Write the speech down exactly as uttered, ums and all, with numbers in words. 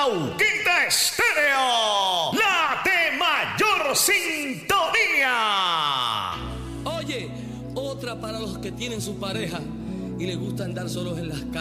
Pauquita Estéreo, la de mayor sintonía. Oye, otra para los que tienen su pareja y les gusta andar solos en las calles.